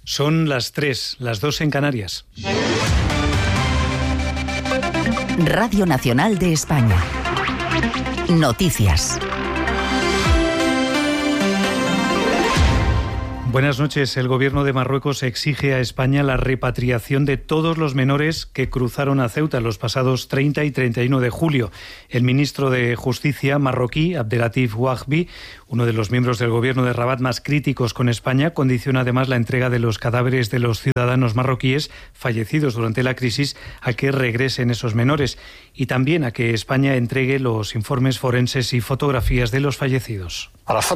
Son las 3, las 2 en Canarias. Radio Nacional de España. Noticias. Buenas noches. El Gobierno de Marruecos exige a España la repatriación de todos los menores que cruzaron a Ceuta los pasados 30 y 31 de julio. El ministro de Justicia marroquí, Abdelatif Wahbi, uno de los miembros del Gobierno de Rabat más críticos con España, condiciona además la entrega de los cadáveres de los ciudadanos marroquíes fallecidos durante la crisis a que regresen esos menores y también a que España entregue los informes forenses y fotografías de los fallecidos.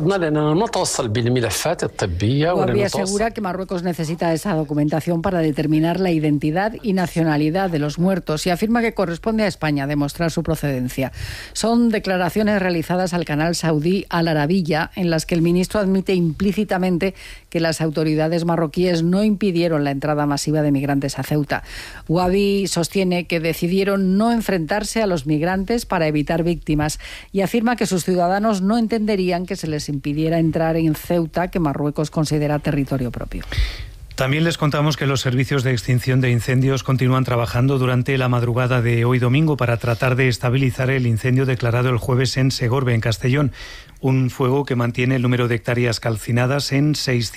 Wahbi asegura que Marruecos necesita esa documentación para determinar la identidad y nacionalidad de los muertos y afirma que corresponde a España demostrar su procedencia. Son declaraciones realizadas al canal saudí Al Arabiya, en las que el ministro admite implícitamente que las autoridades marroquíes no impidieron la entrada masiva de migrantes a Ceuta. Wahbi sostiene que decidieron no enfrentarse a los migrantes para evitar víctimas y afirma que sus ciudadanos no entenderían que se les impidiera entrar en Ceuta, que Marruecos considera territorio propio. También les contamos que los servicios de extinción de incendios continúan trabajando durante la madrugada de hoy domingo para tratar de estabilizar el incendio declarado el jueves en Segorbe, en Castellón. Un fuego que mantiene el número de hectáreas calcinadas en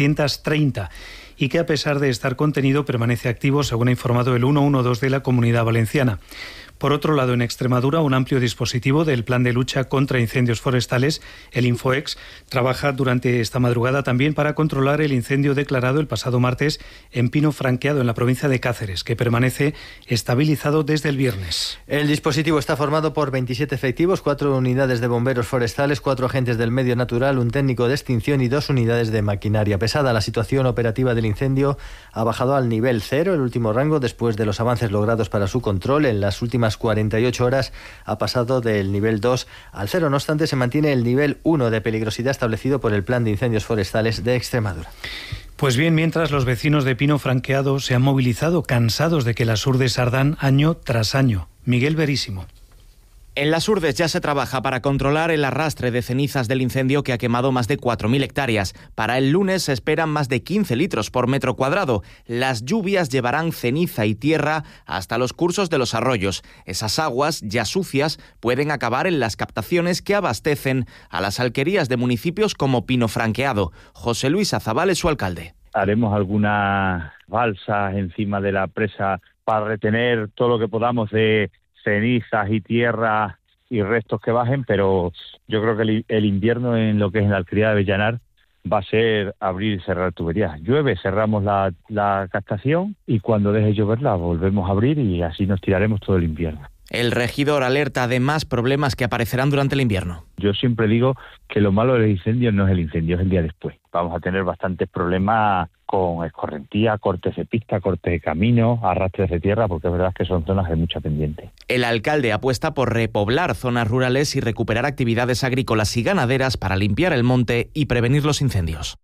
630 y que, a pesar de estar contenido, permanece activo, según ha informado el 112 de la Comunidad Valenciana. Por otro lado, en Extremadura, un amplio dispositivo del Plan de Lucha contra Incendios Forestales, el Infoex, trabaja durante esta madrugada también para controlar el incendio declarado el pasado martes en Pino Franqueado, en la provincia de Cáceres, que permanece estabilizado desde el viernes. El dispositivo está formado por 27 efectivos, 4 unidades de bomberos forestales, 4 agentes del medio natural, un técnico de extinción y 2 unidades de maquinaria pesada. La situación operativa del incendio ha bajado al nivel 0, el último rango, después de los avances logrados para su control. En las últimas 48 horas ha pasado del nivel 2 al 0. No obstante, se mantiene el nivel 1 de peligrosidad establecido por el Plan de Incendios Forestales de Extremadura. Pues bien, mientras los vecinos de Pino Franqueado se han movilizado cansados de que las urdes ardan año tras año. Miguel Verísimo. En Las Urdes ya se trabaja para controlar el arrastre de cenizas del incendio que ha quemado más de 4.000 hectáreas. Para el lunes se esperan más de 15 litros por metro cuadrado. Las lluvias llevarán ceniza y tierra hasta los cursos de los arroyos. Esas aguas, ya sucias, pueden acabar en las captaciones que abastecen a las alquerías de municipios como Pino Franqueado. José Luis Azabal es su alcalde. Haremos algunas balsas encima de la presa para retener todo lo que podamos de cenizas y tierra y restos que bajen, pero yo creo que el invierno en lo que es en la alquería de Avellanar va a ser abrir y cerrar tuberías. Llueve, cerramos la captación y cuando deje llover la volvemos a abrir y así nos tiraremos todo el invierno. El regidor alerta de más problemas que aparecerán durante el invierno. Yo siempre digo que lo malo de los incendios no es el incendio, es el día después. Vamos a tener bastantes problemas con escorrentía, cortes de pista, cortes de camino, arrastres de tierra, porque es verdad que son zonas de mucha pendiente. El alcalde apuesta por repoblar zonas rurales y recuperar actividades agrícolas y ganaderas para limpiar el monte y prevenir los incendios.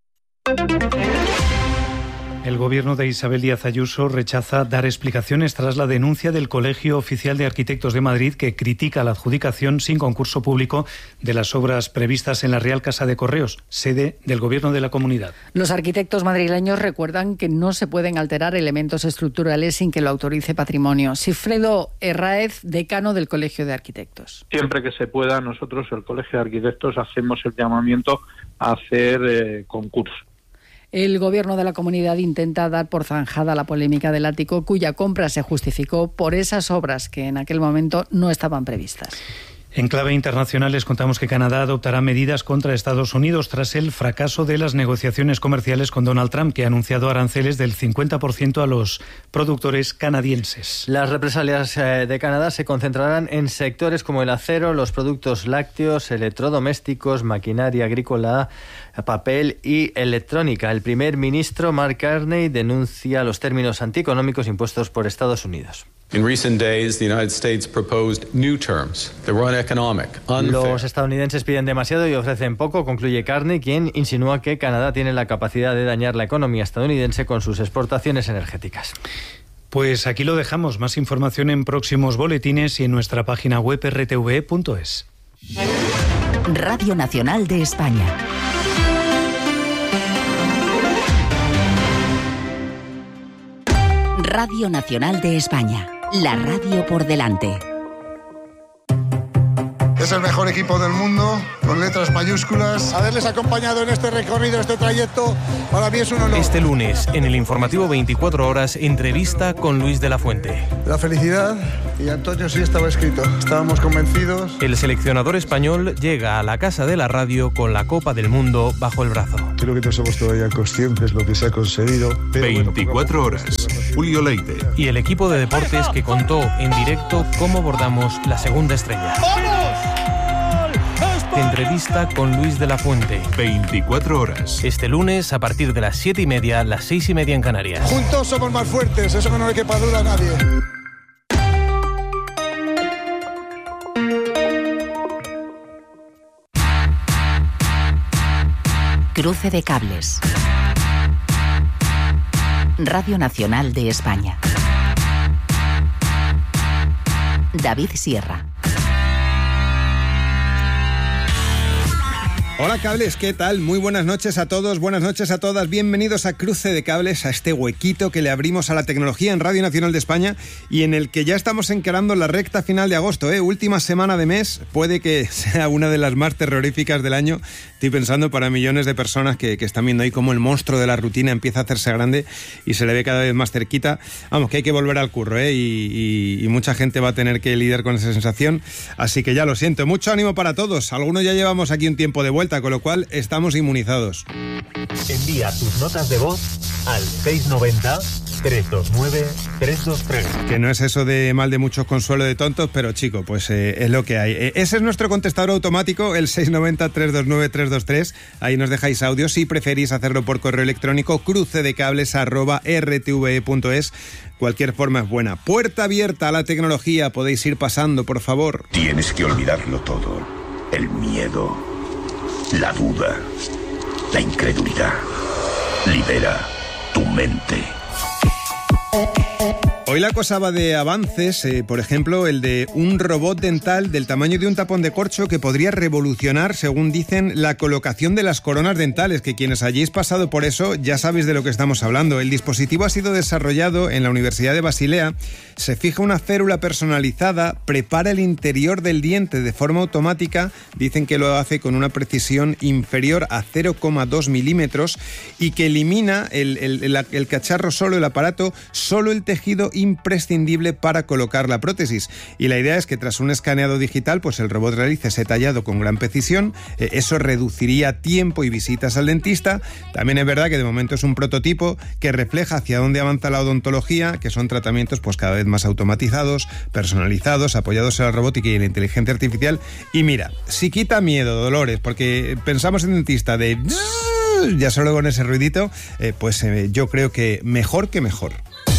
El gobierno de Isabel Díaz Ayuso rechaza dar explicaciones tras la denuncia del Colegio Oficial de Arquitectos de Madrid, que critica la adjudicación sin concurso público de las obras previstas en la Real Casa de Correos, sede del gobierno de la comunidad. Los arquitectos madrileños recuerdan que no se pueden alterar elementos estructurales sin que lo autorice Patrimonio. Sigfredo Herráez, decano del Colegio de Arquitectos. Siempre que se pueda, nosotros, el Colegio de Arquitectos, hacemos el llamamiento a hacer concurso. El gobierno de la comunidad intenta dar por zanjada la polémica del ático, cuya compra se justificó por esas obras que en aquel momento no estaban previstas. En clave internacional les contamos que Canadá adoptará medidas contra Estados Unidos tras el fracaso de las negociaciones comerciales con Donald Trump, que ha anunciado aranceles del 50% a los productores canadienses. Las represalias de Canadá se concentrarán en sectores como el acero, los productos lácteos, electrodomésticos, maquinaria agrícola, papel y electrónica. El primer ministro Mark Carney denuncia los términos antieconómicos impuestos por Estados Unidos. In recent days, the United States proposed new terms that were uneconomic, unfair. Los estadounidenses piden demasiado y ofrecen poco, concluye Carney, quien insinúa que Canadá tiene la capacidad de dañar la economía estadounidense con sus exportaciones energéticas. Pues aquí lo dejamos. Más información en próximos boletines y en nuestra página web rtve.es. Radio Nacional de España. Radio Nacional de España. La radio por delante. Es el mejor equipo del mundo, con letras mayúsculas. Haberles acompañado en este recorrido, este trayecto, para mí es un honor. Este lunes, en el informativo 24 horas, entrevista con Luis de la Fuente. La felicidad, y Antonio sí estaba escrito. Estábamos convencidos. El seleccionador español llega a la Casa de la Radio con la Copa del Mundo bajo el brazo. Creo que no somos todavía conscientes de lo que se ha conseguido. 24 horas. Julio Leite. Y el equipo de deportes que contó en directo cómo abordamos la segunda estrella. ¡Vamos! Entrevista con Luis de la Fuente. 24 horas. Este lunes a partir de las 7:30, las 6:30 en Canarias. Juntos somos más fuertes, eso que no le quepa duda a nadie. Cruce de cables. Radio Nacional de España. David Sierra. Hola cables, ¿qué tal? Muy buenas noches a todos, buenas noches a todas. Bienvenidos a Cruce de Cables, a este huequito que le abrimos a la tecnología en Radio Nacional de España y en el que ya estamos encarando la recta final de agosto, última semana de mes. Puede que sea una de las más terroríficas del año. Estoy pensando para millones de personas que están viendo ahí cómo el monstruo de la rutina empieza a hacerse grande y se le ve cada vez más cerquita. Vamos, que hay que volver al curro, y mucha gente va a tener que lidiar con esa sensación. Así que ya lo siento, mucho ánimo para todos. Algunos ya llevamos aquí un tiempo de vuelta, con lo cual estamos inmunizados. Envía tus notas de voz al 690-329-323. Que no es eso de mal de muchos consuelo de tontos, pero chico, pues es lo que hay. Ese es nuestro contestador automático, el 690-329-323. Ahí nos dejáis audio si preferís hacerlo por correo electrónico, crucedecables@rtve.es. Cualquier forma es buena. Puerta abierta a la tecnología, podéis ir pasando, por favor. Tienes que olvidarlo todo. El miedo, la duda, la incredulidad. Libera tu mente. Hoy la cosa va de avances, por ejemplo, el de un robot dental del tamaño de un tapón de corcho que podría revolucionar, según dicen, la colocación de las coronas dentales, que quienes hayáis pasado por eso ya sabéis de lo que estamos hablando. El dispositivo ha sido desarrollado en la Universidad de Basilea, se fija una férula personalizada, prepara el interior del diente de forma automática, dicen que lo hace con una precisión inferior a 0,2 milímetros y que elimina el cacharro solo, el aparato, solo el tejido imprescindible para colocar la prótesis. Y la idea es que tras un escaneado digital, pues el robot realice ese tallado con gran precisión. Eso reduciría tiempo y visitas al dentista. También es verdad que de momento es un prototipo que refleja hacia dónde avanza la odontología, que son tratamientos pues cada vez más automatizados, personalizados, apoyados en la robótica y en la inteligencia artificial. Y mira, si quita miedo, dolores, porque pensamos en dentista de ya solo con ese ruidito, pues yo creo que mejor que mejor.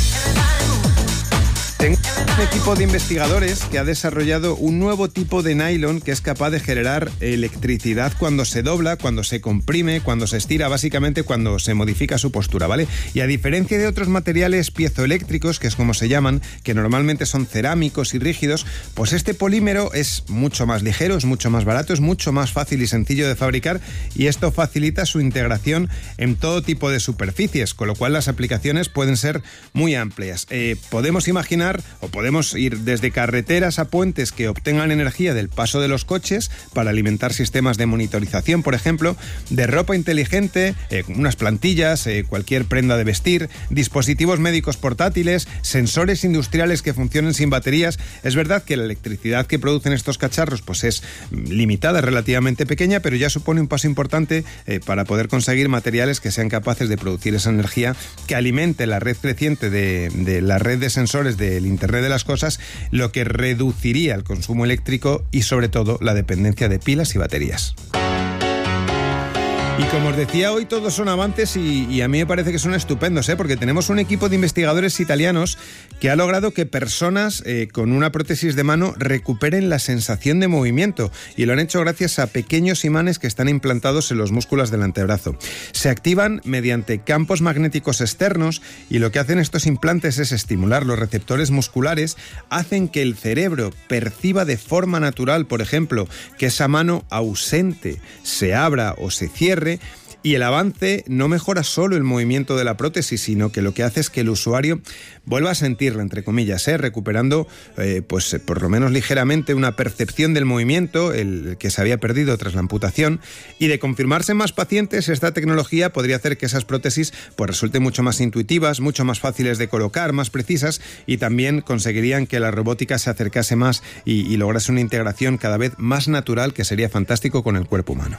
Tengo un equipo de investigadores que ha desarrollado un nuevo tipo de nylon que es capaz de generar electricidad cuando se dobla, cuando se comprime, cuando se estira, básicamente cuando se modifica su postura, ¿vale? Y a diferencia de otros materiales piezoeléctricos, que es como se llaman, que normalmente son cerámicos y rígidos, pues este polímero es mucho más ligero, es mucho más barato, es mucho más fácil y sencillo de fabricar y esto facilita su integración en todo tipo de superficies, con lo cual las aplicaciones pueden ser muy amplias. Podemos imaginar o podemos ir desde carreteras a puentes que obtengan energía del paso de los coches para alimentar sistemas de monitorización, por ejemplo, de ropa inteligente, unas plantillas, cualquier prenda de vestir, dispositivos médicos portátiles, sensores industriales que funcionen sin baterías. Es verdad que la electricidad que producen estos cacharros pues es limitada, relativamente pequeña, pero ya supone un paso importante para poder conseguir materiales que sean capaces de producir esa energía que alimente la red creciente de la red de sensores del Internet de las Cosas, lo que reduciría el consumo eléctrico y sobre todo la dependencia de pilas y baterías. Y como os decía, hoy todos son avances y a mí me parece que son estupendos, porque tenemos un equipo de investigadores italianos que ha logrado que personas con una prótesis de mano recuperen la sensación de movimiento y lo han hecho gracias a pequeños imanes que están implantados en los músculos del antebrazo. Se activan mediante campos magnéticos externos y lo que hacen estos implantes es estimular los receptores musculares, hacen que el cerebro perciba de forma natural, por ejemplo, que esa mano ausente se abra o se cierre Y el avance no mejora solo el movimiento de la prótesis, sino que lo que hace es que el usuario vuelva a sentirla, entre comillas, recuperando pues por lo menos ligeramente una percepción del movimiento, el que se había perdido tras la amputación. Y de confirmarse en más pacientes, esta tecnología podría hacer que esas prótesis pues resulten mucho más intuitivas, mucho más fáciles de colocar, más precisas, y también conseguirían que la robótica se acercase más y lograse una integración cada vez más natural, que sería fantástico con el cuerpo humano.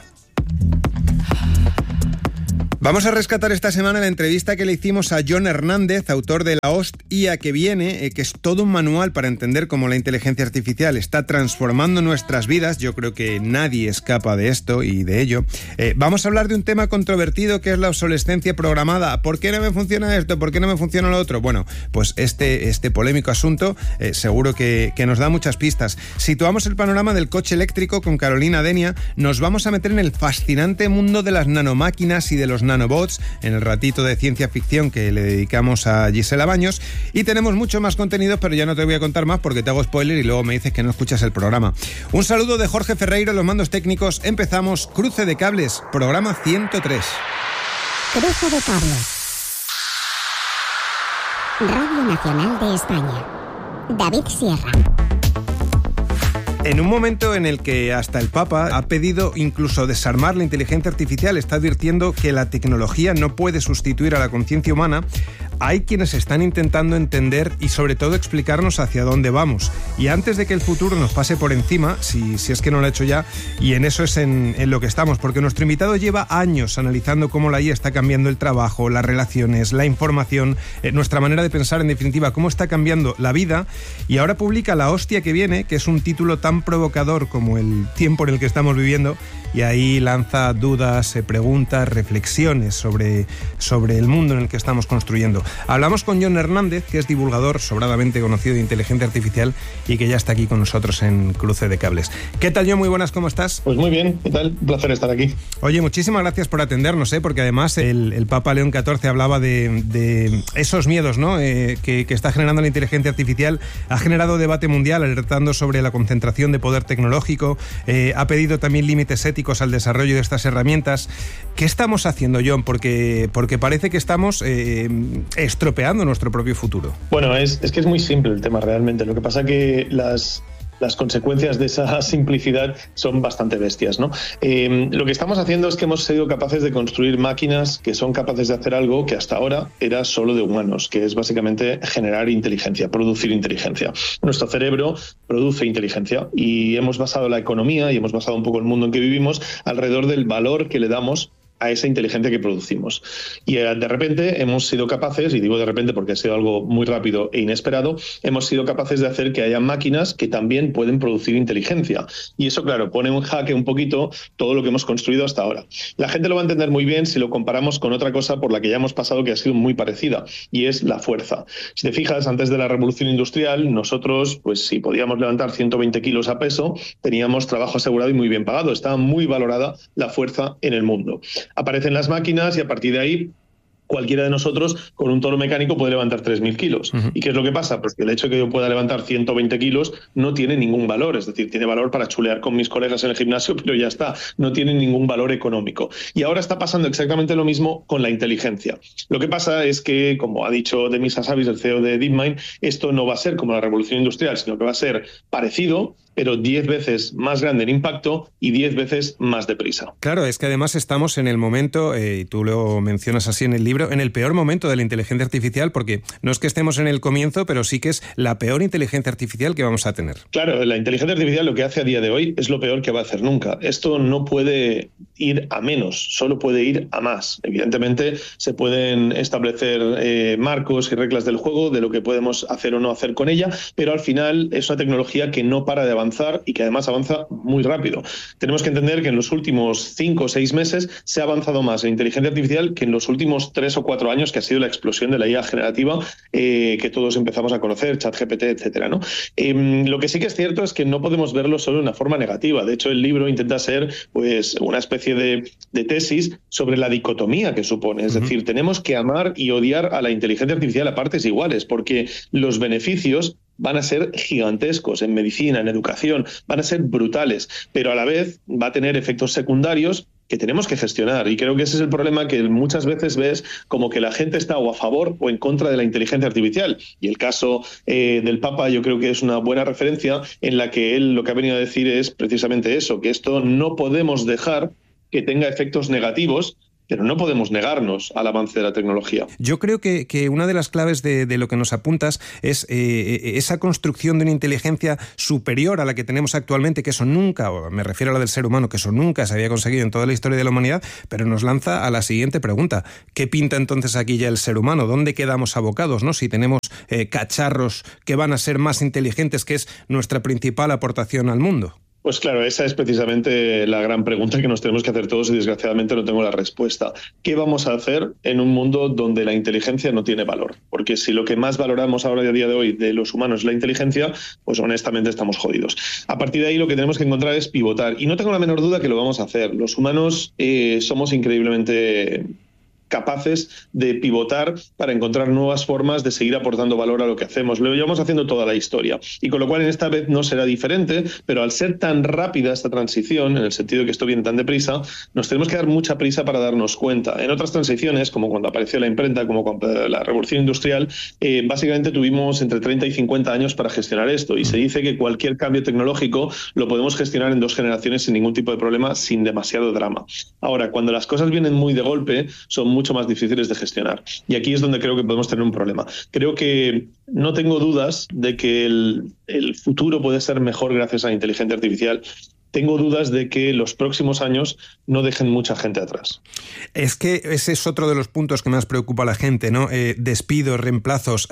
Vamos a rescatar esta semana la entrevista que le hicimos a Jon Hernández, autor de La hostia que viene, que es todo un manual para entender cómo la inteligencia artificial está transformando nuestras vidas. Yo creo que nadie escapa de esto y de ello. Vamos a hablar de un tema controvertido que es la obsolescencia programada. ¿Por qué no me funciona esto? ¿Por qué no me funciona lo otro? Bueno, pues este polémico asunto seguro que nos da muchas pistas. Situamos el panorama del coche eléctrico con Carolina Denia. Nos vamos a meter en el fascinante mundo de las nanomáquinas y de los nanobots en el ratito de ciencia ficción que le dedicamos a Gisela Baños, y tenemos mucho más contenido, pero ya no te voy a contar más porque te hago spoiler y luego me dices que no escuchas el programa. Un saludo de Jorge Ferreiro en los mandos técnicos. Empezamos Cruce de Cables, programa 103. Cruce de Cables, Radio Nacional de España. David Sierra. En un momento en el que hasta el Papa ha pedido incluso desarmar la inteligencia artificial, está advirtiendo que la tecnología no puede sustituir a la conciencia humana, hay quienes están intentando entender y sobre todo explicarnos hacia dónde vamos. Y antes de que el futuro nos pase por encima, si es que no lo ha hecho ya, y en eso es en lo que estamos, porque nuestro invitado lleva años analizando cómo la IA está cambiando el trabajo, las relaciones, la información, nuestra manera de pensar, en definitiva, cómo está cambiando la vida, y ahora publica La hostia que viene, que es un título tan provocador como el tiempo en el que estamos viviendo, y ahí lanza dudas, preguntas, reflexiones sobre el mundo en el que estamos construyendo. Hablamos con Jon Hernández, que es divulgador sobradamente conocido de inteligencia artificial y que ya está aquí con nosotros en Cruce de Cables. ¿Qué tal, Jon? Muy buenas, ¿cómo estás? Pues muy bien, ¿qué tal? Un placer estar aquí. Oye, muchísimas gracias por atendernos, porque además el Papa León XIV hablaba de esos miedos, ¿no? Que está generando la inteligencia artificial. Ha generado debate mundial alertando sobre la concentración de poder tecnológico, ha pedido también límites éticos al desarrollo de estas herramientas. ¿Qué estamos haciendo, Jon? Porque parece que estamos estropeando nuestro propio futuro. Bueno, es que es muy simple el tema realmente. Lo que pasa que las consecuencias de esa simplicidad son bastante bestias, ¿no? Lo que estamos haciendo es que hemos sido capaces de construir máquinas que son capaces de hacer algo que hasta ahora era solo de humanos, que es básicamente generar inteligencia, producir inteligencia. Nuestro cerebro produce inteligencia y hemos basado la economía y hemos basado un poco el mundo en que vivimos alrededor del valor que le damos a esa inteligencia que producimos. Y de repente hemos sido capaces, y digo de repente porque ha sido algo muy rápido e inesperado, hemos sido capaces de hacer que haya máquinas que también pueden producir inteligencia. Y eso, claro, pone en jaque un poquito todo lo que hemos construido hasta ahora. La gente lo va a entender muy bien si lo comparamos con otra cosa por la que ya hemos pasado que ha sido muy parecida, y es la fuerza. Si te fijas, antes de la revolución industrial, nosotros, pues si podíamos levantar 120 kilos a peso, teníamos trabajo asegurado y muy bien pagado. Estaba muy valorada la fuerza en el mundo. Aparecen las máquinas y a partir de ahí cualquiera de nosotros con un toro mecánico puede levantar 3.000 kilos. Uh-huh. ¿Y qué es lo que pasa? Pues que el hecho de que yo pueda levantar 120 kilos no tiene ningún valor. Es decir, tiene valor para chulear con mis colegas en el gimnasio, pero ya está. No tiene ningún valor económico. Y ahora está pasando exactamente lo mismo con la inteligencia. Lo que pasa es que, como ha dicho Demis Hassabis, el CEO de DeepMind, esto no va a ser como la revolución industrial, sino que va a ser parecido, pero 10 veces más grande en impacto y 10 veces más deprisa. Claro, es que además estamos en el momento, y tú lo mencionas así en el libro, en el peor momento de la inteligencia artificial, porque no es que estemos en el comienzo, pero sí que es la peor inteligencia artificial que vamos a tener. Claro, la inteligencia artificial lo que hace a día de hoy es lo peor que va a hacer nunca. Esto no puede ir a menos, solo puede ir a más. Evidentemente se pueden establecer marcos y reglas del juego de lo que podemos hacer o no hacer con ella, pero al final es una tecnología que no para de avanzar y que además avanza muy rápido. Tenemos que entender que en los últimos 5 o 6 meses se ha avanzado más en inteligencia artificial que en los últimos 3 o 4 años, que ha sido la explosión de la IA generativa que todos empezamos a conocer, ChatGPT, etcétera, ¿no? Lo que sí que es cierto es que no podemos verlo solo de una forma negativa. De hecho, el libro intenta ser pues una especie de tesis sobre la dicotomía que supone. Es decir, tenemos que amar y odiar a la inteligencia artificial a partes iguales, porque los beneficios van a ser gigantescos en medicina, en educación, van a ser brutales, pero a la vez va a tener efectos secundarios que tenemos que gestionar. Y creo que ese es el problema, que muchas veces ves como que la gente está o a favor o en contra de la inteligencia artificial. Y el caso del Papa yo creo que es una buena referencia, en la que él lo que ha venido a decir es precisamente eso, que esto no podemos dejar que tenga efectos negativos, pero no podemos negarnos al avance de la tecnología. Yo creo que una de las claves de lo que nos apuntas es esa construcción de una inteligencia superior a la que tenemos actualmente, que eso nunca, o me refiero a la del ser humano, que eso nunca se había conseguido en toda la historia de la humanidad, pero nos lanza a la siguiente pregunta. ¿Qué pinta entonces aquí ya el ser humano? ¿Dónde quedamos abocados, ¿no? Si tenemos cacharros que van a ser más inteligentes, que es nuestra principal aportación al mundo. Pues claro, esa es precisamente la gran pregunta que nos tenemos que hacer todos y desgraciadamente no tengo la respuesta. ¿Qué vamos a hacer en un mundo donde la inteligencia no tiene valor? Porque si lo que más valoramos ahora a día de hoy de los humanos es la inteligencia, pues honestamente estamos jodidos. A partir de ahí lo que tenemos que encontrar es pivotar. Y no tengo la menor duda que lo vamos a hacer. Los humanos somos increíblemente capaces de pivotar para encontrar nuevas formas de seguir aportando valor a lo que hacemos. Lo llevamos haciendo toda la historia. Y con lo cual en esta vez no será diferente, pero al ser tan rápida esta transición, en el sentido de que esto viene tan deprisa, nos tenemos que dar mucha prisa para darnos cuenta. En otras transiciones, como cuando apareció la imprenta, como cuando la revolución industrial, básicamente tuvimos entre 30 y 50 años para gestionar esto. Y se dice que cualquier cambio tecnológico lo podemos gestionar en 2 generaciones sin ningún tipo de problema, sin demasiado drama. Ahora, cuando las cosas vienen muy de golpe, son mucho más difíciles de gestionar. Y aquí es donde creo que podemos tener un problema. Creo que no tengo dudas de que el futuro puede ser mejor gracias a la inteligencia artificial. Tengo dudas de que los próximos años no dejen mucha gente atrás. Es que ese es otro de los puntos que más preocupa a la gente, ¿no? Despidos, reemplazos,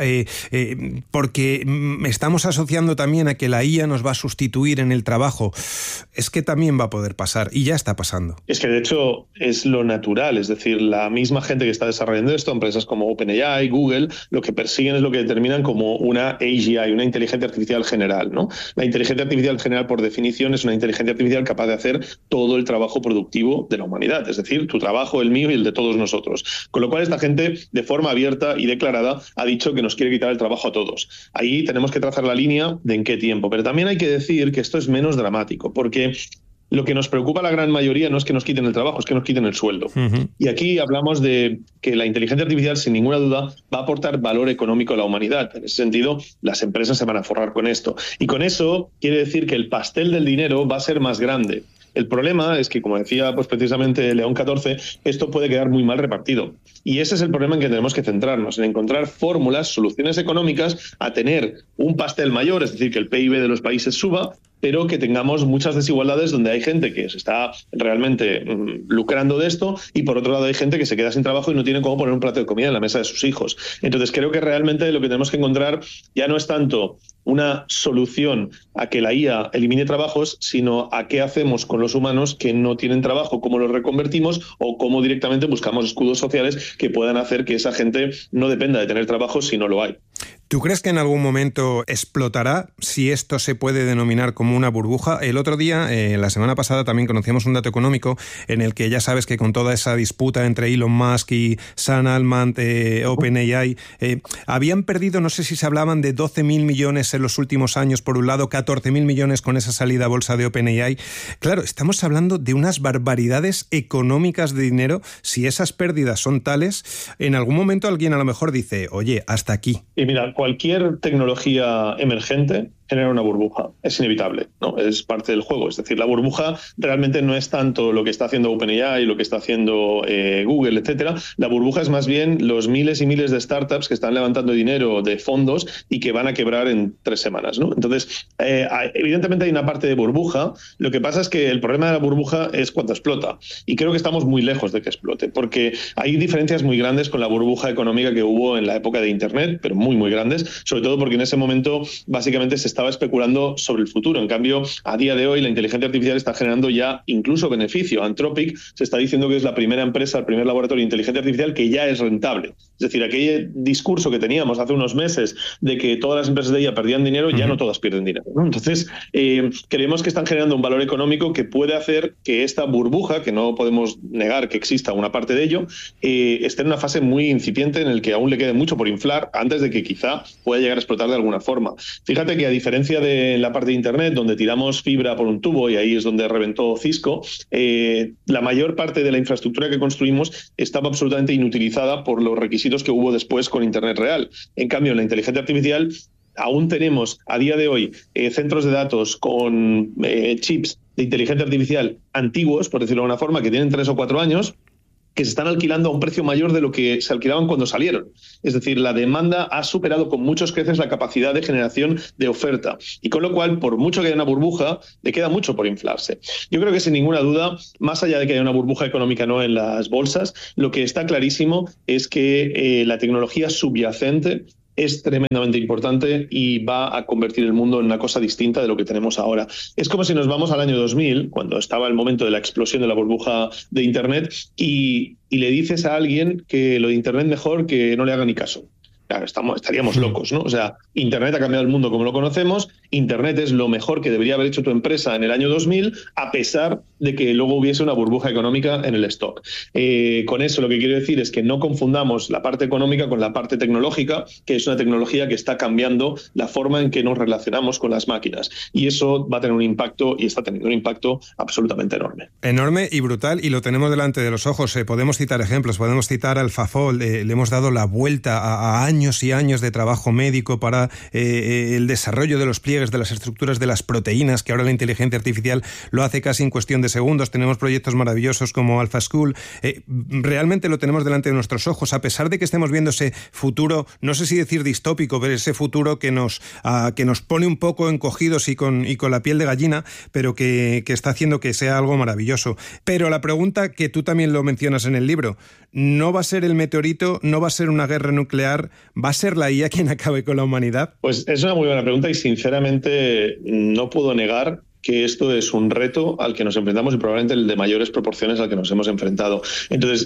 porque estamos asociando también a que la IA nos va a sustituir en el trabajo. Es que también va a poder pasar, y ya está pasando. Es que de hecho es lo natural, es decir, la misma gente que está desarrollando esto, empresas como OpenAI, Google, lo que persiguen es lo que determinan como una AGI, una inteligencia artificial general, ¿no? La inteligencia artificial general, por definición, es una inteligencia artificial capaz de hacer todo el trabajo productivo de la humanidad, es decir, tu trabajo, el mío y el de todos nosotros. Con lo cual esta gente, de forma abierta y declarada, ha dicho que nos quiere quitar el trabajo a todos. Ahí tenemos que trazar la línea de en qué tiempo, pero también hay que decir que esto es menos dramático, porque lo que nos preocupa a la gran mayoría no es que nos quiten el trabajo, es que nos quiten el sueldo. Y aquí hablamos de que la inteligencia artificial, sin ninguna duda, va a aportar valor económico a la humanidad. En ese sentido, las empresas se van a forrar con esto. Y con eso quiere decir que el pastel del dinero va a ser más grande. El problema es que, como decía pues precisamente León XIV, esto puede quedar muy mal repartido. Y ese es el problema en que tenemos que centrarnos, en encontrar fórmulas, soluciones económicas a tener un pastel mayor, es decir, que el PIB de los países suba, pero que tengamos muchas desigualdades donde hay gente que se está realmente lucrando de esto y por otro lado hay gente que se queda sin trabajo y no tiene cómo poner un plato de comida en la mesa de sus hijos. Entonces creo que realmente lo que tenemos que encontrar ya no es tanto una solución a que la IA elimine trabajos, sino a qué hacemos con los humanos que no tienen trabajo, cómo los reconvertimos o cómo directamente buscamos escudos sociales que puedan hacer que esa gente no dependa de tener trabajo si no lo hay. ¿Tú crees que en algún momento explotará, si esto se puede denominar como una burbuja? El otro día, la semana pasada, también conocíamos un dato económico en el que ya sabes que con toda esa disputa entre Elon Musk y Sam Altman, OpenAI, habían perdido, no sé si se hablaban de 12.000 millones en los últimos años, por un lado, 14.000 millones con esa salida a bolsa de OpenAI. Claro, estamos hablando de unas barbaridades económicas de dinero. Si esas pérdidas son tales, en algún momento alguien a lo mejor dice, oye, hasta aquí. Y mira, cualquier tecnología emergente genera una burbuja, es inevitable, ¿no? Es parte del juego, es decir, la burbuja realmente no es tanto lo que está haciendo OpenAI, lo que está haciendo Google, etcétera. La burbuja es más bien los miles y miles de startups que están levantando dinero de fondos y que van a quebrar en 3 semanas, ¿no? Entonces, evidentemente hay una parte de burbuja. Lo que pasa es que el problema de la burbuja es cuando explota, y creo que estamos muy lejos de que explote, porque hay diferencias muy grandes con la burbuja económica que hubo en la época de Internet, pero muy, muy grandes, sobre todo porque en ese momento básicamente se estaba especulando sobre el futuro. En cambio, a día de hoy la inteligencia artificial está generando ya incluso beneficio. Anthropic se está diciendo que es la primera empresa, el primer laboratorio de inteligencia artificial que ya es rentable. Es decir, aquel discurso que teníamos hace unos meses de que todas las empresas de ella perdían dinero, ya no todas pierden dinero, ¿no? Entonces, creemos que están generando un valor económico que puede hacer que esta burbuja, que no podemos negar que exista una parte de ello, esté en una fase muy incipiente en el que aún le quede mucho por inflar antes de que quizá pueda llegar a explotar de alguna forma. Fíjate que a diferencia diferencia de la parte de Internet, donde tiramos fibra por un tubo y ahí es donde reventó Cisco, la mayor parte de la infraestructura que construimos estaba absolutamente inutilizada por los requisitos que hubo después con Internet real. En cambio, en la inteligencia artificial aún tenemos a día de hoy centros de datos con chips de inteligencia artificial antiguos, por decirlo de alguna forma, que tienen 3 o 4 años, que se están alquilando a un precio mayor de lo que se alquilaban cuando salieron. Es decir, la demanda ha superado con muchos creces la capacidad de generación de oferta. Y con lo cual, por mucho que haya una burbuja, le queda mucho por inflarse. Yo creo que sin ninguna duda, más allá de que haya una burbuja económica no en las bolsas, lo que está clarísimo es que la tecnología subyacente es tremendamente importante y va a convertir el mundo en una cosa distinta de lo que tenemos ahora. Es como si nos vamos al año 2000, cuando estaba el momento de la explosión de la burbuja de Internet, y le dices a alguien que lo de Internet mejor que no le haga ni caso. Claro, estaríamos locos, ¿no? O sea, Internet ha cambiado el mundo como lo conocemos, Internet es lo mejor que debería haber hecho tu empresa en el año 2000, a pesar de que luego hubiese una burbuja económica en el stock. Con eso lo que quiero decir es que no confundamos la parte económica con la parte tecnológica, que es una tecnología que está cambiando la forma en que nos relacionamos con las máquinas. Y eso va a tener un impacto, y está teniendo un impacto absolutamente enorme. Enorme y brutal, y lo tenemos delante de los ojos. Podemos citar ejemplos, podemos citar AlphaFold, le hemos dado la vuelta a años y años de trabajo médico para el desarrollo de los pliegues, de las estructuras de las proteínas, que ahora la inteligencia artificial lo hace casi en cuestión de segundos. Tenemos proyectos maravillosos como AlphaSchool. Realmente lo tenemos delante de nuestros ojos, a pesar de que estemos viendo ese futuro, no sé si decir distópico, pero ese futuro que nos pone un poco encogidos y con la piel de gallina, pero que está haciendo que sea algo maravilloso. Pero la pregunta, que tú también lo mencionas en el libro, ¿no va a ser el meteorito, no va a ser una guerra nuclear, va a ser la IA quien acabe con la humanidad? Pues es una muy buena pregunta y sinceramente no puedo negar que esto es un reto al que nos enfrentamos y probablemente el de mayores proporciones al que nos hemos enfrentado. Entonces,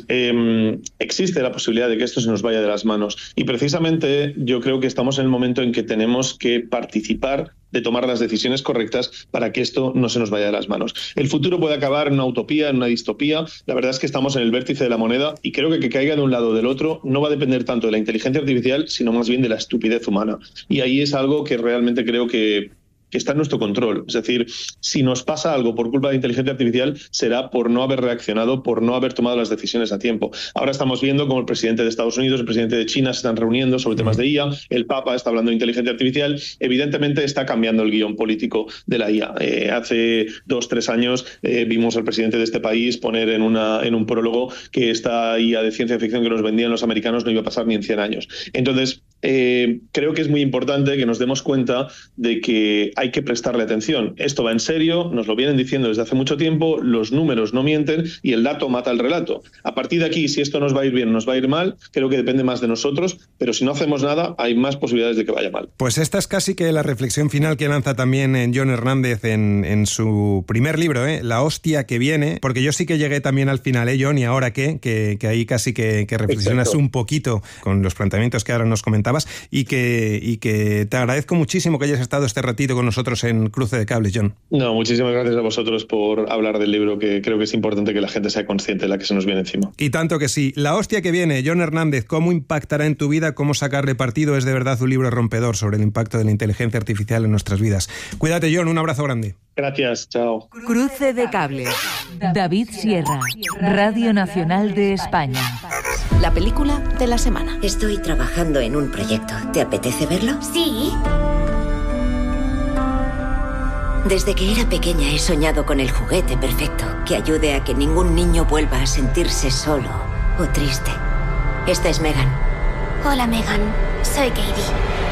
existe la posibilidad de que esto se nos vaya de las manos. Y precisamente yo creo que estamos en el momento en que tenemos que participar de tomar las decisiones correctas para que esto no se nos vaya de las manos. El futuro puede acabar en una utopía, en una distopía. La verdad es que estamos en el vértice de la moneda y creo que caiga de un lado o del otro no va a depender tanto de la inteligencia artificial, sino más bien de la estupidez humana. Y ahí es algo que realmente creo que está en nuestro control. Es decir, si nos pasa algo por culpa de la inteligencia artificial, será por no haber reaccionado, por no haber tomado las decisiones a tiempo. Ahora estamos viendo cómo el presidente de Estados Unidos, el presidente de China se están reuniendo sobre temas de IA, el Papa está hablando de inteligencia artificial. Evidentemente está cambiando el guión político de la IA. Hace 2-3 años vimos al presidente de este país poner en un prólogo que esta IA de ciencia ficción que nos vendían los americanos no iba a pasar ni en 100 años. Entonces, creo que es muy importante que nos demos cuenta de que hay que prestarle atención. Esto va en serio, nos lo vienen diciendo desde hace mucho tiempo, los números no mienten y el dato mata el relato. A partir de aquí, si esto nos va a ir bien o nos va a ir mal, creo que depende más de nosotros, pero si no hacemos nada, hay más posibilidades de que vaya mal. Pues esta es casi que la reflexión final que lanza también Jon Hernández en su primer libro, La hostia que viene, porque yo sí que llegué también al final, Jon, y ahora que ahí casi que reflexionas un poquito con los planteamientos que ahora nos comentabas y que te agradezco muchísimo que hayas estado este ratito con nosotros en Cruce de Cables, Jon. No, muchísimas gracias a vosotros por hablar del libro, que creo que es importante que la gente sea consciente de la que se nos viene encima. Y tanto que sí. La hostia que viene, Jon Hernández, ¿cómo impactará en tu vida? ¿Cómo sacarle partido? Es de verdad un libro rompedor sobre el impacto de la inteligencia artificial en nuestras vidas. Cuídate, Jon, un abrazo grande. Gracias, chao. Cruce de Cables. David Sierra, Radio Nacional de España. La película de la semana. Estoy trabajando en un proyecto. ¿Te apetece verlo? Sí. Desde que era pequeña he soñado con el juguete perfecto que ayude a que ningún niño vuelva a sentirse solo o triste. Esta es Megan. Hola, Megan. Soy Katie.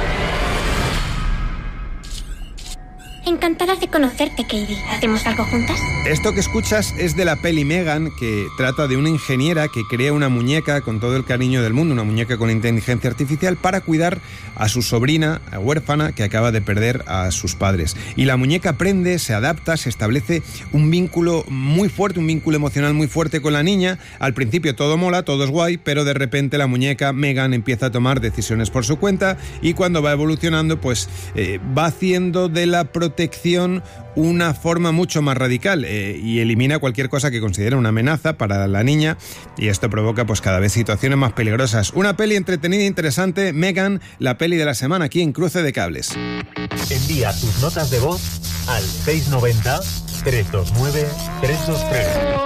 Encantada de conocerte, Katie. ¿Hacemos algo juntas? Esto que escuchas es de la peli Megan, que trata de una ingeniera que crea una muñeca con todo el cariño del mundo, una muñeca con inteligencia artificial para cuidar a su sobrina huérfana que acaba de perder a sus padres. Y la muñeca aprende, se adapta, se establece un vínculo muy fuerte, un vínculo emocional muy fuerte con la niña. Al principio todo mola, todo es guay, pero de repente la muñeca Megan empieza a tomar decisiones por su cuenta y cuando va evolucionando, pues va haciendo de la protagonista detección una forma mucho más radical y elimina cualquier cosa que considere una amenaza para la niña, y esto provoca pues cada vez situaciones más peligrosas. Una peli entretenida e interesante, Megan, la peli de la semana aquí en Cruce de Cables. Envía tus notas de voz al 690-329-323.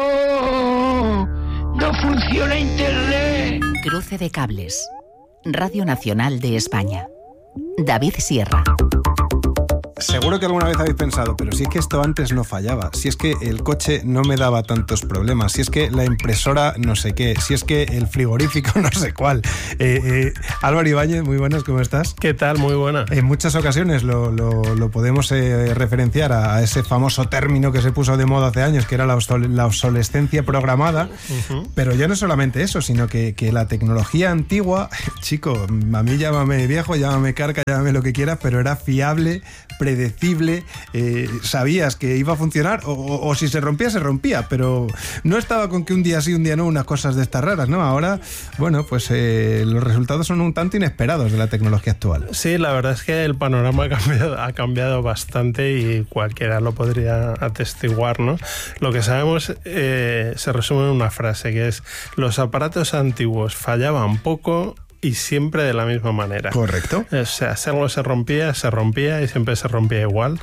¡No funciona Internet! Cruce de Cables. Radio Nacional de España. David Sierra. Seguro que alguna vez habéis pensado, pero si es que esto antes no fallaba, si es que el coche no me daba tantos problemas, si es que la impresora no sé qué, si es que el frigorífico no sé cuál. Álvaro Ibáñez, muy buenas, ¿cómo estás? ¿Qué tal? Muy buena. En muchas ocasiones lo podemos referenciar a ese famoso término que se puso de moda hace años, que era la obsolescencia programada, pero ya no solamente eso, sino que la tecnología antigua, chico, a mí llámame viejo, llámame carca, llámame lo que quieras, pero era fiable, predecible, sabías que iba a funcionar o si se rompía, pero no estaba con que un día sí, un día no, unas cosas de estas raras, ¿no? Ahora, bueno, pues los resultados son un tanto inesperados de la tecnología actual. Sí, la verdad es que el panorama ha cambiado bastante y cualquiera lo podría atestiguar, ¿no? Lo que sabemos se resume en una frase, que es: los aparatos antiguos fallaban poco y siempre de la misma manera. Correcto. O sea, si algo se rompía y siempre se rompía igual.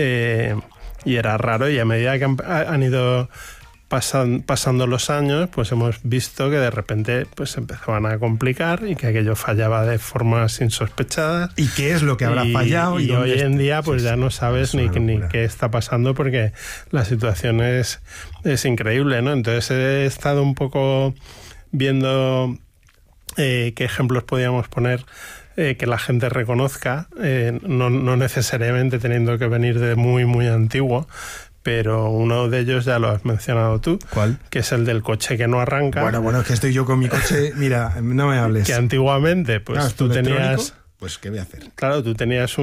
Y era raro, y a medida que han ido pasando los años, pues hemos visto que de repente pues empezaban a complicar y que aquello fallaba de formas insospechadas. ¿Y qué es lo que habrá fallado? Y hoy en día pues ya no sabes ni qué está pasando, porque la situación es increíble, ¿no? Entonces he estado un poco viendo qué ejemplos podíamos poner que la gente reconozca, no necesariamente teniendo que venir de muy, muy antiguo, pero uno de ellos ya lo has mencionado tú. ¿Cuál? Que es el del coche que no arranca. Bueno, es que estoy yo con mi coche, mira, no me hables. Que antiguamente, pues claro, tú tenías... Pues, ¿qué voy a hacer? Claro, tú tenías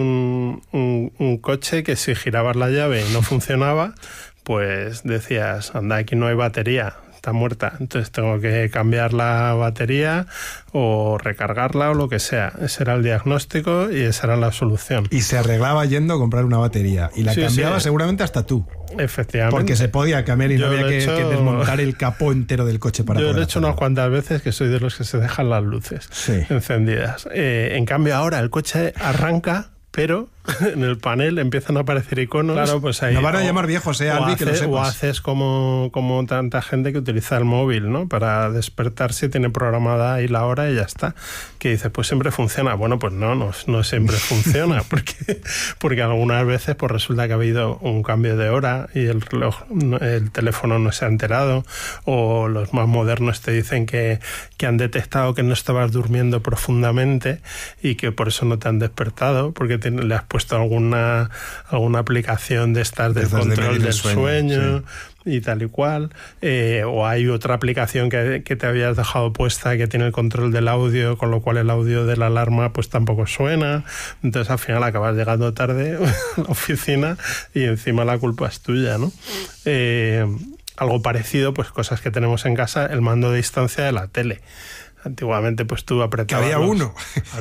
un coche que si girabas la llave y no funcionaba, pues decías, anda, aquí no hay batería, está muerta, entonces tengo que cambiar la batería o recargarla o lo que sea. Ese era el diagnóstico y esa era la solución. Y se arreglaba yendo a comprar una batería y la cambiaba seguramente hasta tú. Efectivamente. Porque se podía cambiar y no había que desmontar el capó entero del coche para poder. Yo lo he hecho unas cuantas veces, que soy de los que se dejan las luces encendidas. En cambio ahora el coche arranca, pero en el panel empiezan a aparecer iconos. Claro, pues ahí. Nos van a llamar viejos, Albi, que lo sepas. O haces como tanta gente que utiliza el móvil, ¿no? Para despertarse, tiene programada ahí la hora y ya está. Que dices, pues siempre funciona. Bueno, pues no siempre funciona, porque algunas veces pues resulta que ha habido un cambio de hora y el teléfono no se ha enterado, o los más modernos te dicen que han detectado que no estabas durmiendo profundamente y que por eso no te han despertado, porque le has puesto alguna aplicación de estas del control del sueño y tal y cual, o hay otra aplicación que te habías dejado puesta que tiene el control del audio, con lo cual el audio de la alarma pues tampoco suena, entonces al final acabas llegando tarde a la oficina y encima la culpa es tuya, ¿no? Algo parecido, pues cosas que tenemos en casa, el mando de distancia de la tele. Antiguamente pues tú apretabas... Había uno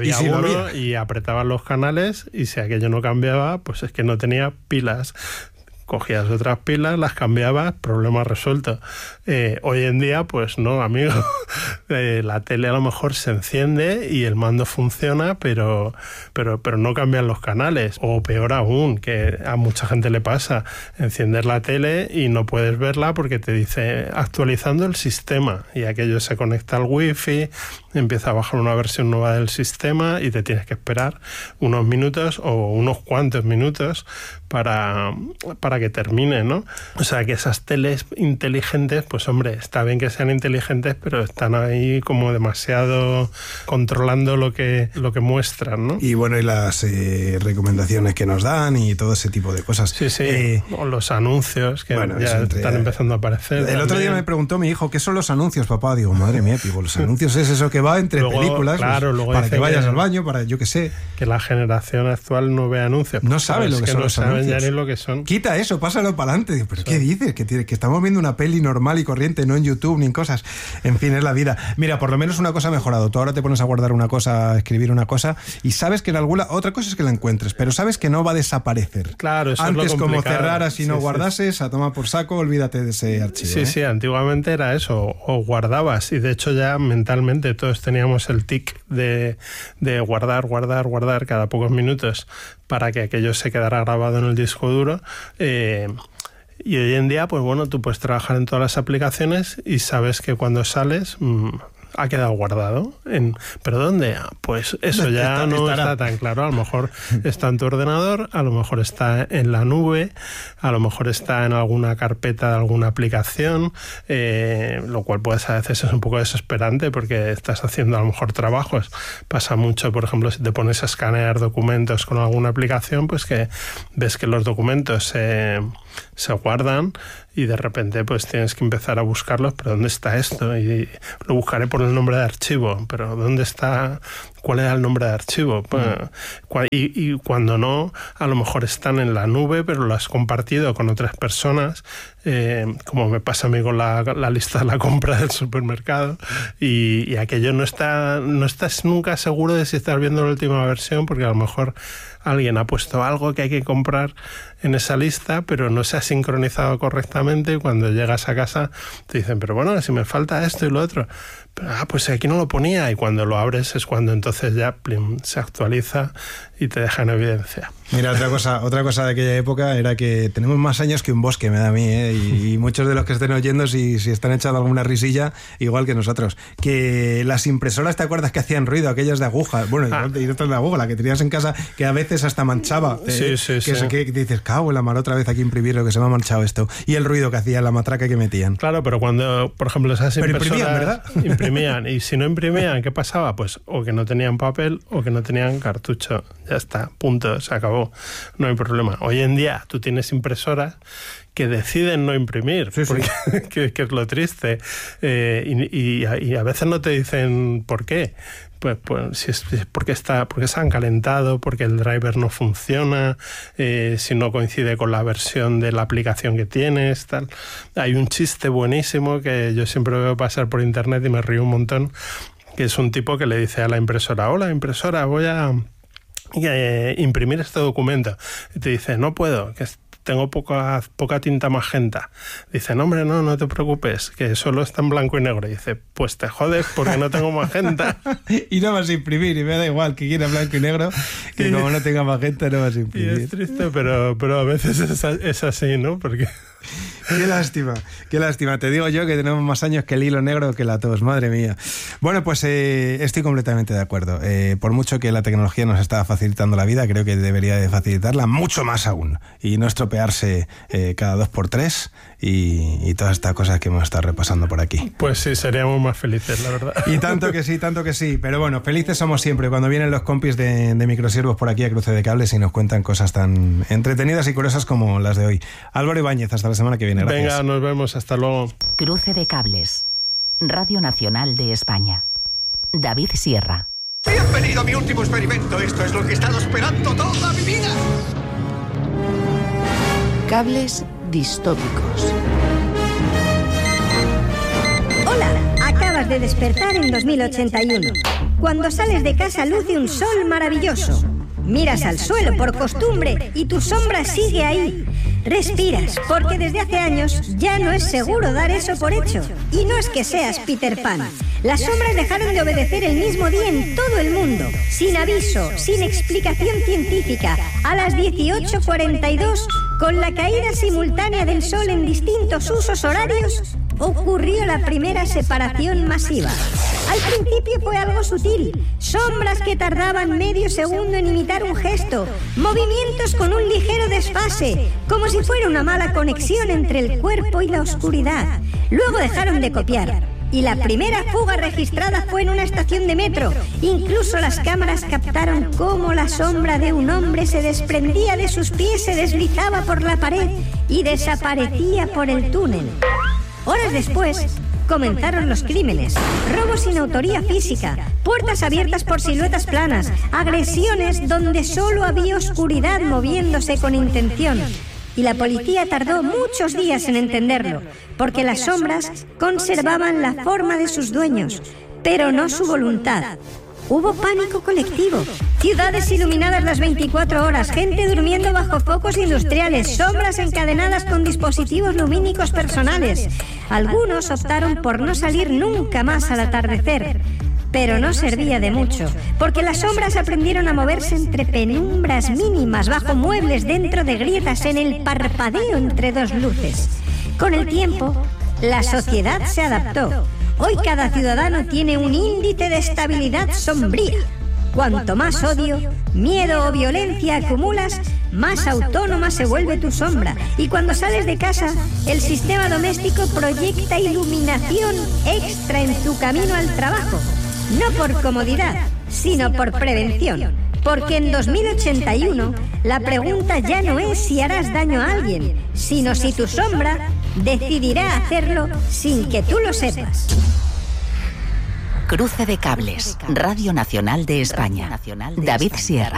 y apretabas los canales, y si aquello no cambiaba, pues es que no tenía pilas. Cogías otras pilas, las cambiabas, problema resuelto. Hoy en día, pues no, amigo. La tele a lo mejor se enciende y el mando funciona, pero no cambian los canales. O peor aún, que a mucha gente le pasa, enciender la tele y no puedes verla porque te dice actualizando el sistema, y aquello se conecta al wifi, empieza a bajar una versión nueva del sistema y te tienes que esperar unos minutos o unos cuantos minutos para que termine, ¿no? O sea, que esas teles inteligentes, pues hombre, está bien que sean inteligentes, pero están ahí como demasiado controlando lo que muestran, ¿no? Y bueno, y las recomendaciones que nos dan y todo ese tipo de cosas. Sí. O los anuncios que ya están empezando a aparecer. El otro día me preguntó mi hijo, ¿qué son los anuncios, papá? Digo, madre mía, tipo, los anuncios es eso que va entre películas, claro, para que vayas al baño, yo qué sé. Que la generación actual no ve anuncios. No sabe lo que son los anuncios. Ya ni lo que son. Quita eso, pásalo para adelante. Digo, ¿pero qué dices? Que estamos viendo una peli normal y corriente, no en YouTube ni en cosas. En fin, es la vida. Mira, por lo menos una cosa ha mejorado. Tú ahora te pones a guardar una cosa, a escribir una cosa, y sabes que en alguna... Otra cosa es que la encuentres, pero sabes que no va a desaparecer. Claro, eso antes, es lo como complicado. cerraras y no guardases, a tomar por saco, olvídate de ese archivo. Sí, antiguamente era eso, o guardabas, y de hecho ya mentalmente todos teníamos el tic de guardar cada pocos minutos para que aquello se quedara grabado en el disco duro. Y hoy en día, pues bueno, tú puedes trabajar en todas las aplicaciones y sabes que cuando sales ha quedado guardado. ¿Pero dónde? Pues eso ya no está tan claro. A lo mejor está en tu ordenador, a lo mejor está en la nube, a lo mejor está en alguna carpeta de alguna aplicación, lo cual pues a veces es un poco desesperante porque estás haciendo a lo mejor trabajos. Pasa mucho, por ejemplo, si te pones a escanear documentos con alguna aplicación, pues que ves que los documentos se guardan y de repente pues tienes que empezar a buscarlos, pero ¿dónde está esto? Y lo buscaré por el nombre de archivo, pero ¿dónde está? ¿Cuál era el nombre de archivo? Y cuando no, a lo mejor están en la nube, pero lo has compartido con otras personas, como me pasa a mí con la lista de la compra del supermercado, y aquello no estás nunca seguro de si estás viendo la última versión, porque a lo mejor alguien ha puesto algo que hay que comprar en esa lista, pero no se ha sincronizado correctamente, y cuando llegas a casa te dicen, pero bueno, si me falta esto y lo otro. Pero, pues aquí no lo ponía, y cuando lo abres es cuando entonces ya se actualiza y te deja en evidencia. Mira, otra cosa de aquella época era que tenemos más años que un bosque, me da a mí, y muchos de los que estén oyendo, si están echando alguna risilla, igual que nosotros, que las impresoras, ¿te acuerdas que hacían ruido? Aquellas de aguja, bueno, y otras de aguja, la que tenías en casa, que a veces hasta manchaba. Sí. Que dices, cago en la mar, otra vez aquí imprimir lo que se me ha manchado esto. Y el ruido que hacía, la matraca que metían. Claro, pero cuando, por ejemplo, esas impresoras... Pero imprimían, ¿verdad? Imprimían, y si no imprimían, ¿qué pasaba? Pues o que no tenían papel o que no tenían cartucho. Ya está, punto, se acabó. No hay problema. Hoy en día tú tienes impresoras que deciden no imprimir, que es lo triste. Y a veces no te dicen por qué. Pues si es porque se han calentado, porque el driver no funciona, si no coincide con la versión de la aplicación que tienes, tal. Hay un chiste buenísimo que yo siempre veo pasar por internet y me río un montón, que es un tipo que le dice a la impresora, hola impresora, voy a imprimir este documento. Y te dice, no puedo, que tengo poca tinta magenta. Dice, no hombre, no te preocupes, que solo está en blanco y negro. Y dice, pues te jodes porque no tengo magenta. Y no vas a imprimir, y me da igual que quiera blanco y negro, que como no tenga magenta no vas a imprimir. Y es triste, pero a veces es así, ¿no? Porque... Qué lástima. Te digo yo que tenemos más años que el hilo negro que la tos, madre mía. Bueno, pues estoy completamente de acuerdo. Por mucho que la tecnología nos está facilitando la vida, creo que debería de facilitarla mucho más aún. Y no estropearse cada 2x3 y todas estas cosas que hemos estado repasando por aquí. Pues sí, seríamos más felices, la verdad. Y tanto que sí. Pero bueno, felices somos siempre cuando vienen los compis de Microsiervos por aquí a Cruce de Cables y nos cuentan cosas tan entretenidas y curiosas como las de hoy. Álvaro Ibáñez, hasta la semana que viene. Gracias. Venga, nos vemos, hasta luego. Cruce de Cables, Radio Nacional de España. David Sierra. Bienvenido a mi último experimento. Esto es lo que he estado esperando toda mi vida. Cables distópicos. Hola, acabas de despertar en 2081. Cuando sales de casa luce un sol maravilloso. Miras al suelo por costumbre y tu sombra sigue ahí. Respiras, porque desde hace años ya no es seguro dar eso por hecho. Y no es que seas Peter Pan. Las sombras dejaron de obedecer el mismo día en todo el mundo, sin aviso, sin explicación científica, a las 18:42, con la caída simultánea del sol en distintos usos horarios, ocurrió la primera separación masiva. Al principio fue algo sutil, sombras que tardaban medio segundo en imitar un gesto, movimientos con un ligero desfase, como si fuera una mala conexión entre el cuerpo y la oscuridad. Luego dejaron de copiar. Y la primera fuga registrada fue en una estación de metro. Incluso las cámaras captaron cómo la sombra de un hombre se desprendía de sus pies, se deslizaba por la pared y desaparecía por el túnel. Horas después, comenzaron los crímenes, robos sin autoría física, puertas abiertas por siluetas planas, agresiones donde solo había oscuridad moviéndose con intención. y la policía tardó muchos días en entenderlo, porque las sombras conservaban la forma de sus dueños, pero no su voluntad. Hubo pánico colectivo, ciudades iluminadas las 24 horas, gente durmiendo bajo focos industriales, sombras encadenadas con dispositivos lumínicos personales. Algunos optaron por no salir nunca más al atardecer, pero no servía de mucho, porque las sombras aprendieron a moverse entre penumbras mínimas, bajo muebles, dentro de grietas, en el parpadeo entre dos luces. Con el tiempo, la sociedad se adaptó. Hoy cada ciudadano tiene un índice de estabilidad sombría. Cuanto más odio, miedo o violencia acumulas, más autónoma se vuelve tu sombra. Y cuando sales de casa, el sistema doméstico proyecta iluminación extra en tu camino al trabajo. No por comodidad, sino por prevención. Porque en 2081 la pregunta ya no es si harás daño a alguien, sino si tu sombra decidirá hacerlo sin que tú lo sepas. Cruce de cables. Radio Nacional de España. David Sierra.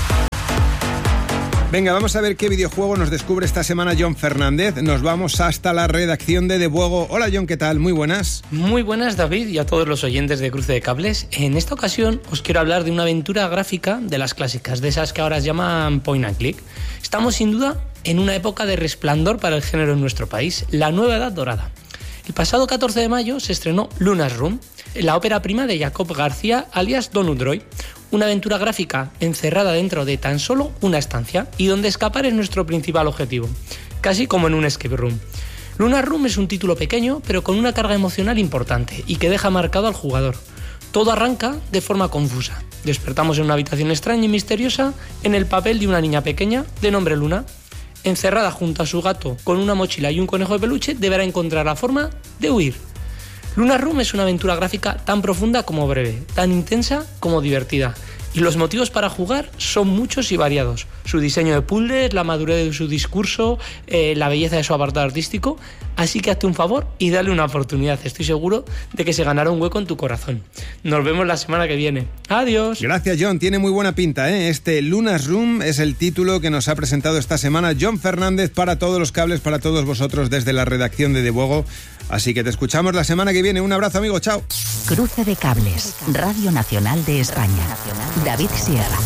Venga, vamos a ver qué videojuego nos descubre esta semana John Fernández. Nos vamos hasta la redacción de Debuego. Hola John, ¿qué tal? Muy buenas. Muy buenas, David, y a todos los oyentes de Cruce de Cables. En esta ocasión os quiero hablar de una aventura gráfica de las clásicas, de esas que ahora se llaman point and click. Estamos sin duda en una época de resplandor para el género en nuestro país, la nueva edad dorada. El pasado 14 de mayo se estrenó Luna's Room, la ópera prima de Jacob García, alias Donut Droid, una aventura gráfica encerrada dentro de tan solo una estancia y donde escapar es nuestro principal objetivo, casi como en un escape room. Luna's Room es un título pequeño pero con una carga emocional importante y que deja marcado al jugador. Todo arranca de forma confusa. Despertamos en una habitación extraña y misteriosa en el papel de una niña pequeña de nombre Luna. Encerrada junto a su gato con una mochila y un conejo de peluche, deberá encontrar la forma de huir. Luna's Room es una aventura gráfica tan profunda como breve, tan intensa como divertida. Y los motivos para jugar son muchos y variados. Su diseño de puzzles, la madurez de su discurso, la belleza de su apartado artístico. Así que hazte un favor y dale una oportunidad. Estoy seguro de que se ganará un hueco en tu corazón. Nos vemos la semana que viene. ¡Adiós! Gracias, John. Tiene muy buena pinta, ¿eh? Este Luna's Room es el título que nos ha presentado esta semana John Fernández para todos los cables, para todos vosotros desde la redacción de Debuego. Así que te escuchamos la semana que viene. Un abrazo, amigo. Chao. Cruce de cables. Radio Nacional de España. David Sierra.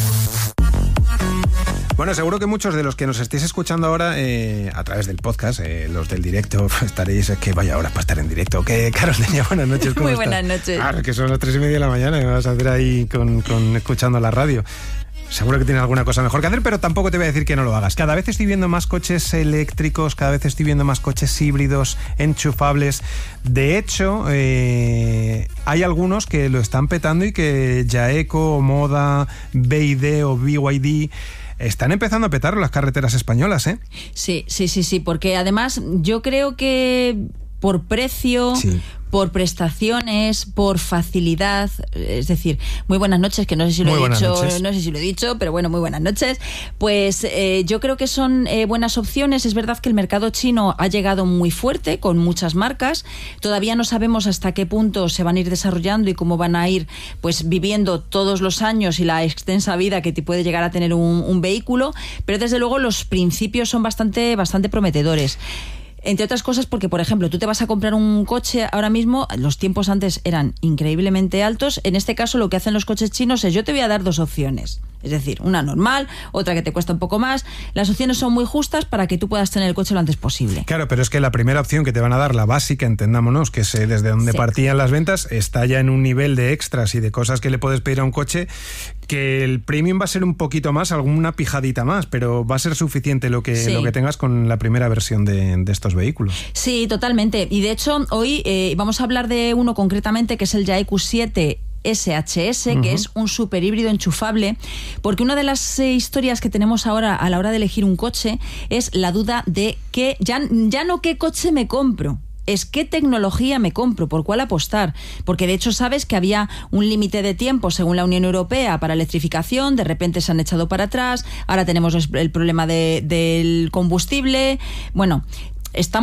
Bueno, seguro que muchos de los que nos estéis escuchando ahora a través del podcast, los del directo, estaréis, que vaya horas para estar en directo. ¿Qué, Carolina? Buenas noches. ¿Cómo Muy estás? buenas noches. Claro, que son las 3:30 de la mañana y me vas a hacer ahí con escuchando la radio. Seguro que tienes alguna cosa mejor que hacer, pero tampoco te voy a decir que no lo hagas. Cada vez estoy viendo más coches eléctricos, cada vez estoy viendo más coches híbridos, enchufables. De hecho, hay algunos que lo están petando y que Jaeco, Moda, BYD o BYD están empezando a petar las carreteras españolas, ¿eh? Sí, porque además yo creo que por precio... Sí. Por prestaciones, por facilidad, es decir, muy buenas noches, que no sé si lo he dicho, pero bueno, muy buenas noches. Pues yo creo que son buenas opciones. Es verdad que el mercado chino ha llegado muy fuerte, con muchas marcas. Todavía no sabemos hasta qué punto se van a ir desarrollando y cómo van a ir pues viviendo todos los años y la extensa vida que te puede llegar a tener un vehículo, pero desde luego los principios son bastante prometedores. Entre otras cosas porque, por ejemplo, tú te vas a comprar un coche ahora mismo, los tiempos antes eran increíblemente altos. En este caso lo que hacen los coches chinos es: yo te voy a dar dos opciones. Es decir, una normal, otra que te cuesta un poco más. Las opciones son muy justas para que tú puedas tener el coche lo antes posible. Claro, pero es que la primera opción que te van a dar, la básica, entendámonos, que es desde donde partían las ventas, está ya en un nivel de extras y de cosas que le puedes pedir a un coche, que el premium va a ser un poquito más, alguna pijadita más, pero va a ser suficiente lo que tengas con la primera versión de estos vehículos. Sí, totalmente. Y de hecho, hoy vamos a hablar de uno concretamente, que es el Jaeku 7 SHS, que es un super híbrido enchufable, porque una de las historias que tenemos ahora a la hora de elegir un coche es la duda de que ya no qué coche me compro, es qué tecnología me compro, por cuál apostar, porque de hecho sabes que había un límite de tiempo según la Unión Europea para electrificación, de repente se han echado para atrás, ahora tenemos el problema del combustible. Bueno, estamos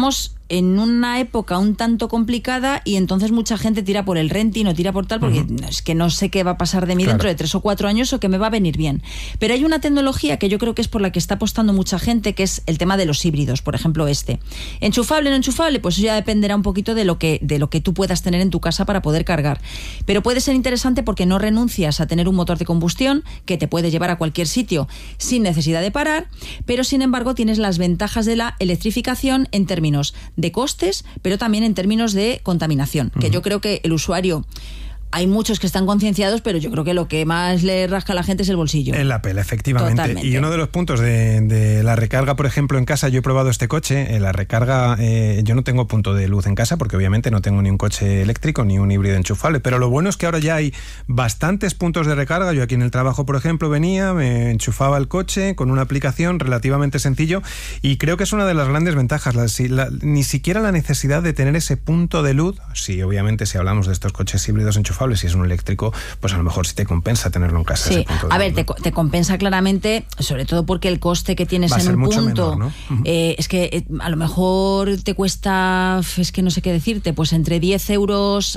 en una época un tanto complicada y entonces mucha gente tira por el renting o tira por tal porque es que no sé qué va a pasar de mí dentro de 3 o 4 años o que me va a venir bien. Pero hay una tecnología que yo creo que es por la que está apostando mucha gente, que es el tema de los híbridos, por ejemplo enchufable o no enchufable, pues eso ya dependerá un poquito de lo que tú puedas tener en tu casa para poder cargar. Pero puede ser interesante porque no renuncias a tener un motor de combustión que te puede llevar a cualquier sitio sin necesidad de parar, pero sin embargo tienes las ventajas de la electrificación en términos de costes, pero también en términos de contaminación, que yo creo que el usuario... Hay muchos que están concienciados, pero yo creo que lo que más le rasca a la gente es el bolsillo. En la pela, efectivamente. Totalmente. Y uno de los puntos de la recarga, por ejemplo, en casa, yo he probado este coche, la recarga, yo no tengo punto de luz en casa porque obviamente no tengo ni un coche eléctrico ni un híbrido enchufable, pero lo bueno es que ahora ya hay bastantes puntos de recarga. Yo aquí en el trabajo, por ejemplo, venía, me enchufaba el coche con una aplicación relativamente sencillo y creo que es una de las grandes ventajas, ni siquiera la necesidad de tener ese punto de luz. Sí, obviamente, si hablamos de estos coches híbridos enchufables, si es un eléctrico, pues a lo mejor sí te compensa tenerlo en casa. Sí, a ver, te compensa claramente, sobre todo porque el coste que tienes en un punto, menor, ¿no? Es que a lo mejor te cuesta, es que no sé qué decirte, pues entre 10 euros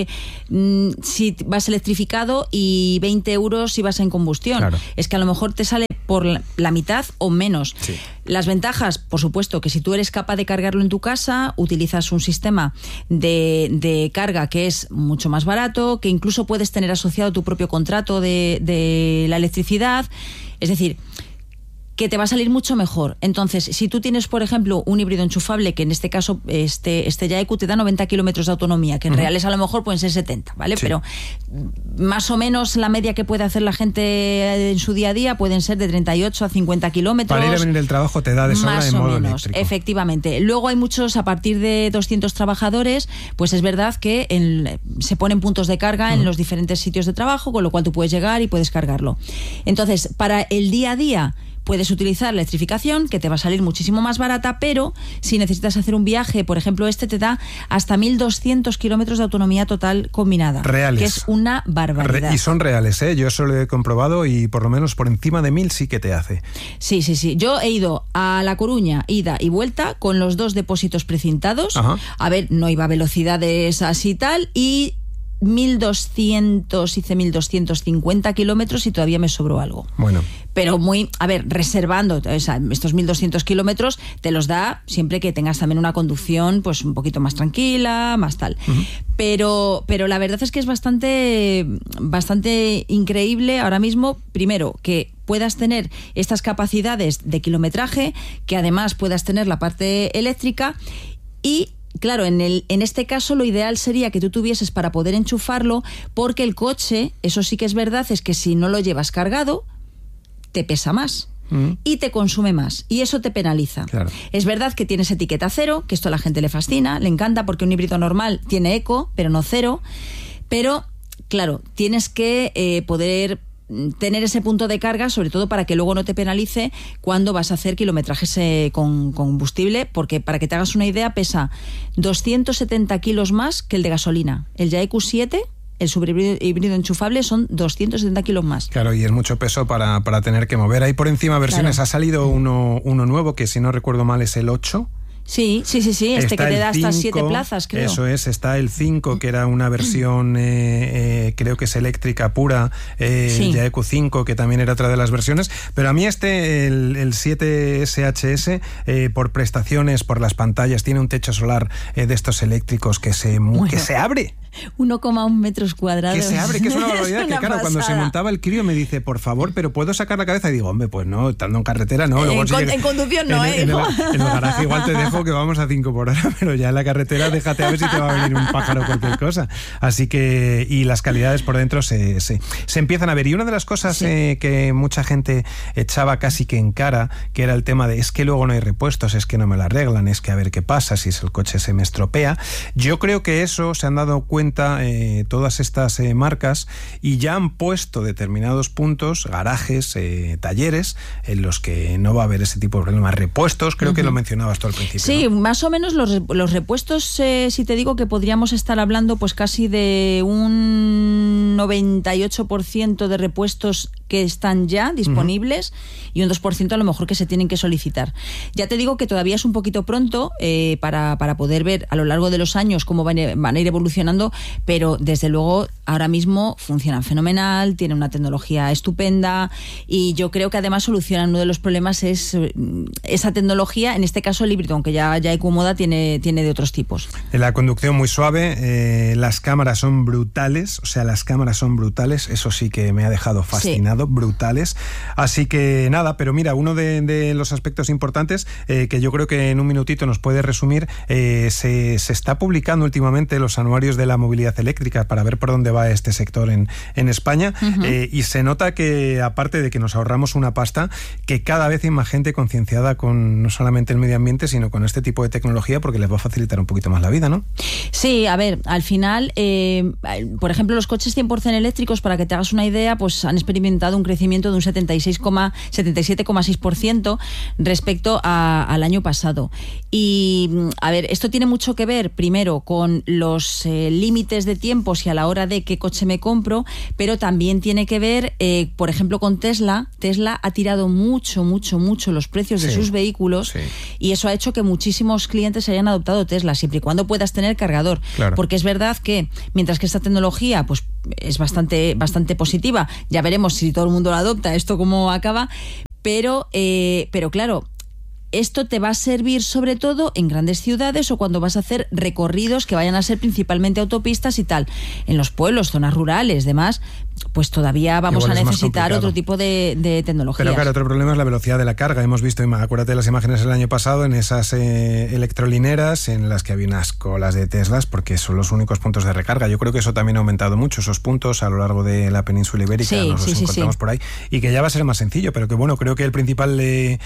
si vas electrificado y 20 euros si vas en combustión. Claro. Es que a lo mejor te sale por la mitad o menos. Sí. Las ventajas, por supuesto, que si tú eres capaz de cargarlo en tu casa, utilizas un sistema de carga que es mucho más barato, que incluso puedes tener asociado tu propio contrato de la electricidad. Es decir, que te va a salir mucho mejor. Entonces, si tú tienes, por ejemplo, un híbrido enchufable, que en este caso este Jaeku te da 90 kilómetros de autonomía, que en reales a lo mejor pueden ser 70, ¿vale? Sí. Pero más o menos la media que puede hacer la gente en su día a día pueden ser de 38 a 50 kilómetros. Para ir a venir del trabajo te da de sobra en modo eléctrico. Efectivamente. Luego hay muchos, a partir de 200 trabajadores, pues es verdad que se ponen puntos de carga en los diferentes sitios de trabajo, con lo cual tú puedes llegar y puedes cargarlo. Entonces, para el día a día, puedes utilizar la electrificación, que te va a salir muchísimo más barata, pero si necesitas hacer un viaje, por ejemplo, te da hasta 1.200 kilómetros de autonomía total combinada. Reales. Que es una barbaridad. Y son reales, ¿eh? Yo eso lo he comprobado y por lo menos por encima de 1.000 sí que te hace. Sí. Yo he ido a La Coruña, ida y vuelta, con los 2 depósitos precintados. Ajá. A ver, no iba a velocidades así tal, y 1.250 kilómetros y todavía me sobró algo. Bueno. Pero reservando, o sea, estos 1.200 kilómetros te los da siempre que tengas también una conducción pues un poquito más tranquila, más tal. Pero la verdad es que es bastante increíble ahora mismo, primero, que puedas tener estas capacidades de kilometraje, que además puedas tener la parte eléctrica y... Claro, en este caso lo ideal sería que tú tuvieses para poder enchufarlo, porque el coche, eso sí que es verdad, es que si no lo llevas cargado, te pesa más y te consume más, y eso te penaliza. Claro. Es verdad que tienes etiqueta cero, que esto a la gente le fascina, le encanta, porque un híbrido normal tiene eco, pero no cero. Pero, claro, tienes que poder tener ese punto de carga, sobre todo para que luego no te penalice cuando vas a hacer kilometrajes con combustible, porque para que te hagas una idea pesa 270 kilos más que el de gasolina. El Jaeku 7, el subhíbrido enchufable, son 270 kilos más. Claro, y es mucho peso para tener que mover. Ahí por encima versiones, claro. Ha salido uno nuevo que, si no recuerdo mal, es el 8. Sí, que te da hasta 7 plazas, creo. Eso es, está el 5, que era una versión, creo que es eléctrica pura, el Jaeku 5, que también era otra de las versiones, pero a mí el 7 SHS, por prestaciones, por las pantallas, tiene un techo solar de estos eléctricos que se abre. 1,1 metros cuadrados. Que se abre, que es una barbaridad. Que claro, pasada. Cuando se montaba el crío me dice, por favor, pero ¿puedo sacar la cabeza? Y digo, hombre, pues no, estando en carretera no. En conducción no, en el garaje igual te dejo que vamos a 5 por hora, pero ya en la carretera déjate a ver si te va a venir un pájaro o cualquier cosa. Así que, y las calidades por dentro se empiezan a ver. Y una de las cosas que mucha gente echaba casi que en cara, que era el tema de, es que luego no hay repuestos, es que no me lo arreglan, es que a ver qué pasa si el coche se me estropea. Yo creo que eso se han dado cuenta cuenta todas estas marcas y ya han puesto determinados puntos, garajes, talleres, en los que no va a haber ese tipo de problemas. Repuestos, creo que lo mencionabas tú al principio. Sí, ¿no? Más o menos los repuestos, si te digo que podríamos estar hablando pues casi de un 98% de repuestos que están ya disponibles y un 2% a lo mejor que se tienen que solicitar. Ya te digo que todavía es un poquito pronto para poder ver a lo largo de los años cómo van a ir evolucionando, pero desde luego ahora mismo funcionan fenomenal, tienen una tecnología estupenda y yo creo que además solucionan uno de los problemas es esa tecnología, en este caso el híbrido, aunque ya Ecomoda tiene de otros tipos. La conducción muy suave, las cámaras son brutales, eso sí que me ha dejado fascinado, brutales. Así que nada, pero mira, uno de los aspectos importantes que yo creo que en un minutito nos puede resumir, se está publicando últimamente los anuarios de la movilidad eléctrica para ver por dónde va este sector en España, y se nota que aparte de que nos ahorramos una pasta, que cada vez hay más gente concienciada con no solamente el medio ambiente, sino con este tipo de tecnología, porque les va a facilitar un poquito más la vida, ¿no? Sí, a ver, al final, por ejemplo, los coches 100% eléctricos, para que te hagas una idea, pues han experimentado un crecimiento de un 77,6% respecto al año pasado. Y, a ver, esto tiene mucho que ver, primero, con los límites de tiempos y a la hora de qué coche me compro, pero también tiene que ver, por ejemplo, con Tesla. Tesla ha tirado mucho los precios de sus vehículos y eso ha hecho que muchísimos clientes hayan adoptado Tesla, siempre y cuando puedas tener cargador. Claro. Porque es verdad que, mientras que esta tecnología pues es bastante positiva, ya veremos si todo el mundo la adopta, esto cómo acaba, pero claro, esto te va a servir sobre todo en grandes ciudades o cuando vas a hacer recorridos que vayan a ser principalmente autopistas y tal. En los pueblos, zonas rurales, demás, pues todavía vamos a necesitar otro tipo de tecnologías. Pero claro, otro problema es la velocidad de la carga. Hemos visto, acuérdate de las imágenes del año pasado, en esas electrolineras en las que había unas colas de Teslas, porque son los únicos puntos de recarga. Yo creo que eso también ha aumentado mucho, esos puntos a lo largo de la península ibérica, nos los encontramos por ahí, y que ya va a ser más sencillo, pero que bueno, creo que el principal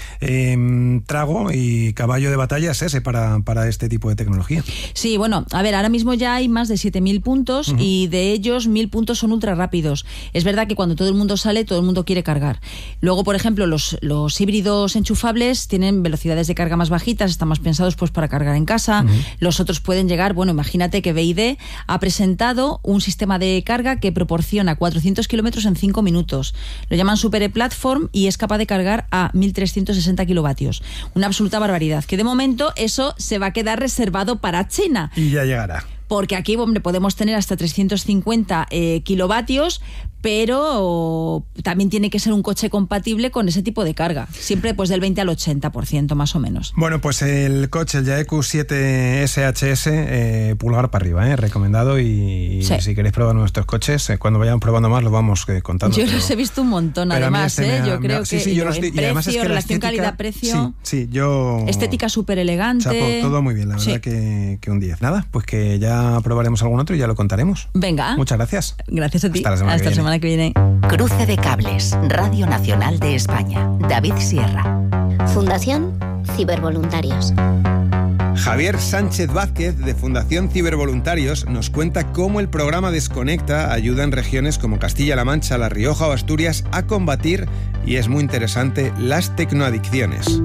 trago y caballo de batalla es ese para este tipo de tecnología. Sí, bueno, a ver, ahora mismo ya hay más de 7.000 puntos y de ellos 1.000 puntos son ultra rápidos. Es verdad que cuando todo el mundo sale, todo el mundo quiere cargar. Luego, por ejemplo, los híbridos enchufables tienen velocidades de carga más bajitas, están más pensados pues para cargar en casa. Los otros pueden llegar, bueno, imagínate que BYD ha presentado un sistema de carga que proporciona 400 kilómetros en 5 minutos. Lo llaman Super E-Platform y es capaz de cargar a 1.360 kilovatios. Una absoluta barbaridad, que de momento eso se va a quedar reservado para China. Y ya llegará. Porque aquí, hombre, podemos tener hasta 350 kilovatios, pero también tiene que ser un coche compatible con ese tipo de carga. Siempre pues del 20 al 80% más o menos. Bueno, pues el coche, el Jaeku 7 SHS, pulgar para arriba, recomendado. Y si queréis probar nuestros coches, cuando vayamos probando más, lo vamos contando. Yo los he visto un montón, además, yo creo que yo los precio, y además es que relación calidad-precio, yo... estética súper elegante. Chapo, todo muy bien, la verdad que un 10. Nada, pues que ya probaremos algún otro y ya lo contaremos. Venga. Muchas gracias. Gracias a ti. Hasta la semana que viene. Cruce de cables, Radio Nacional de España. David Sierra. Fundación Cibervoluntarios. Javier Sánchez Vázquez, de Fundación Cibervoluntarios, nos cuenta cómo el programa Desconecta ayuda en regiones como Castilla-La Mancha, La Rioja o Asturias a combatir, y es muy interesante, las tecnoadicciones.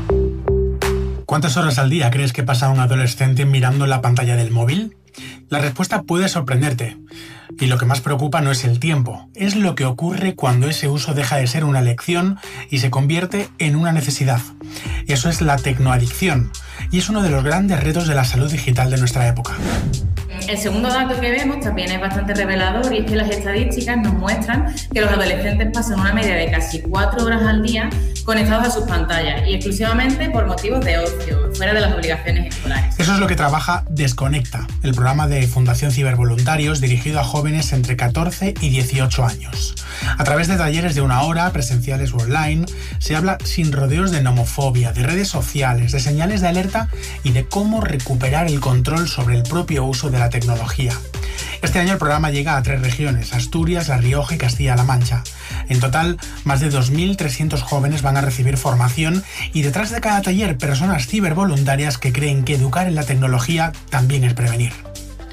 ¿Cuántas horas al día crees que pasa un adolescente mirando la pantalla del móvil? La respuesta puede sorprenderte. Y lo que más preocupa no es el tiempo, es lo que ocurre cuando ese uso deja de ser una elección y se convierte en una necesidad. Eso es la tecnoadicción, y es uno de los grandes retos de la salud digital de nuestra época. El segundo dato que vemos también es bastante revelador, y es que las estadísticas nos muestran que los adolescentes pasan una media de casi 4 horas al día conectados a sus pantallas, y exclusivamente por motivos de ocio, fuera de las obligaciones escolares. Eso es lo que trabaja Desconecta, el programa de Fundación Cibervoluntarios dirigido a jóvenes entre 14 y 18 años. A través de talleres de 1 hora, presenciales o online, se habla sin rodeos de nomofobia, de redes sociales, de señales de alerta y de cómo recuperar el control sobre el propio uso de la tecnología. Este año el programa llega a 3 regiones, Asturias, La Rioja y Castilla-La Mancha. En total, más de 2.300 jóvenes van a recibir formación, y detrás de cada taller, personas cibervoluntarias que creen que educar en la tecnología también es prevenir.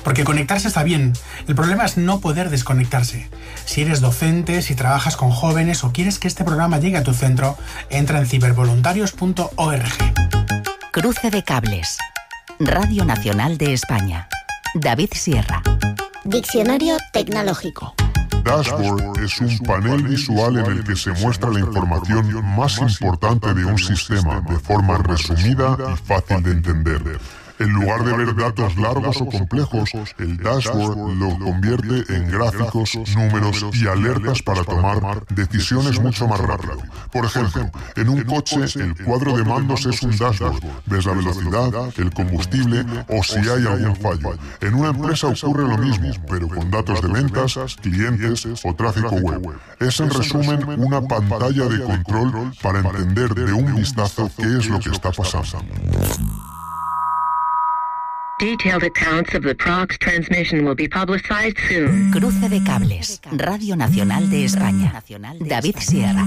Porque conectarse está bien, el problema es no poder desconectarse. Si eres docente, si trabajas con jóvenes o quieres que este programa llegue a tu centro, entra en cibervoluntarios.org. Cruce de cables. Radio Nacional de España. David Sierra. Diccionario tecnológico. Dashboard es un panel visual en el que se muestra la información más importante de un sistema de forma resumida y fácil de entender. En lugar de ver datos largos o complejos, el dashboard lo convierte en gráficos, números y alertas para tomar decisiones mucho más rápido. Por ejemplo, en un coche el cuadro de mandos es un dashboard. Ves la velocidad, el combustible o si hay algún fallo. En una empresa ocurre lo mismo, pero con datos de ventas, clientes o tráfico web. Es en resumen una pantalla de control para entender de un vistazo qué es lo que está pasando. Detailed accounts of the Prox transmission will be publicized soon. Cruce de cables. Radio Nacional de España. David Sierra.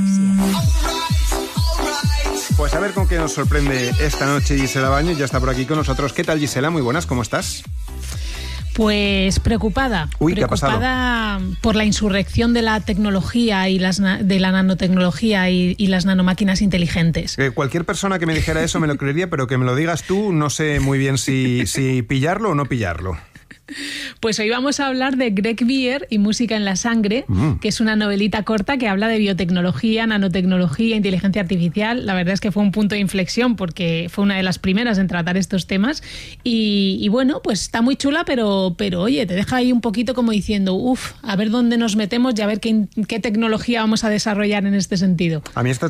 Pues a ver con qué nos sorprende esta noche Gisela Baño. Ya está por aquí con nosotros. ¿Qué tal, Gisela? Muy buenas, ¿cómo estás? Pues preocupada. Uy, ¿qué ha pasado? Por la insurrección de la tecnología y de la nanotecnología y las nanomáquinas inteligentes. Cualquier persona que me dijera eso me lo creería, pero que me lo digas tú, no sé muy bien si pillarlo o no pillarlo. Pues hoy vamos a hablar de Greg Bear y Música en la Sangre, que es una novelita corta que habla de biotecnología, nanotecnología, inteligencia artificial. La verdad es que fue un punto de inflexión porque fue una de las primeras en tratar estos temas y bueno, pues está muy chula, pero oye, te deja ahí un poquito como diciendo, a ver dónde nos metemos y a ver qué tecnología vamos a desarrollar en este sentido. A mí esta